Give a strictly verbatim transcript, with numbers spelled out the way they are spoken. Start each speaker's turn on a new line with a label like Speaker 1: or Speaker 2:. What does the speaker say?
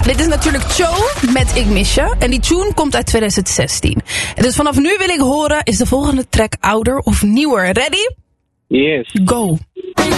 Speaker 1: Dit is natuurlijk Cho met Ik Mis Je. En die tune komt uit twintig zestien. En dus vanaf nu wil ik horen, is de volgende track ouder of nieuwer? Ready?
Speaker 2: Yes.
Speaker 1: Go.